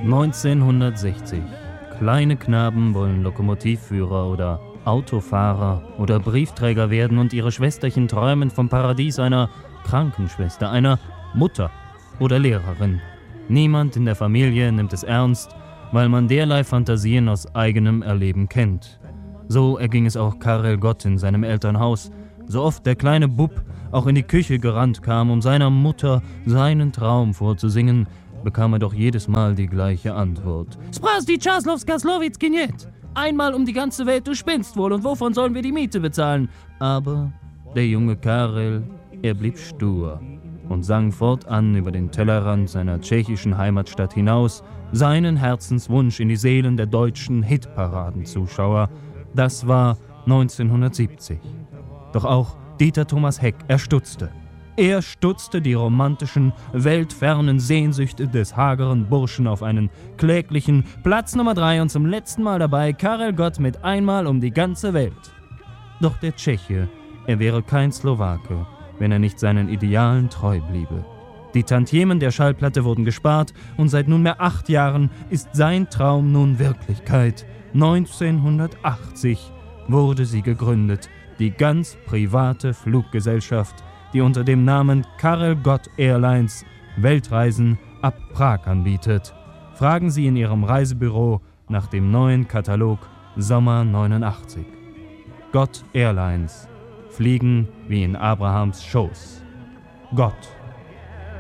1960. Kleine Knaben wollen Lokomotivführer oder Autofahrer oder Briefträger werden und ihre Schwesterchen träumen vom Paradies einer Krankenschwester, einer Mutter oder Lehrerin. Niemand in der Familie nimmt es ernst, weil man derlei Fantasien aus eigenem Erleben kennt. So erging es auch Karel Gott in seinem Elternhaus. So oft der kleine Bub auch in die Küche gerannt kam, um seiner Mutter seinen Traum vorzusingen, bekam er doch jedes Mal die gleiche Antwort. Sprasti Czaslovska Slowitski niet. Einmal um die ganze Welt, du spinnst wohl, und wovon sollen wir die Miete bezahlen? Aber der junge Karel, er blieb stur und sang fortan über den Tellerrand seiner tschechischen Heimatstadt hinaus seinen Herzenswunsch in die Seelen der deutschen Hitparadenzuschauer. Das war 1970. Doch auch Dieter Thomas Heck, er stutzte. Er stutzte die romantischen, weltfernen Sehnsüchte des hageren Burschen auf einen kläglichen Platz Nummer 3 und zum letzten Mal dabei Karel Gott mit Einmal um die ganze Welt. Doch der Tscheche, er wäre kein Slowake, wenn er nicht seinen Idealen treu bliebe. Die Tantiemen der Schallplatte wurden gespart und seit nunmehr 8 Jahren ist sein Traum nun Wirklichkeit. 1980 wurde sie gegründet, die ganz private Fluggesellschaft, die unter dem Namen Karel Gott Airlines Weltreisen ab Prag anbietet. Fragen Sie in Ihrem Reisebüro nach dem neuen Katalog Sommer 89. Gott Airlines. Fliegen wie in Abrahams Schoß. Gott